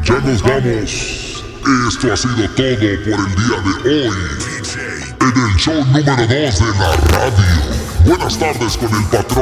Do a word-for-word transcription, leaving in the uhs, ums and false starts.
Ya nos vamos. Esto ha sido todo por el día de hoy. En el show número dos de la radio. Buenas tardes con el patrón.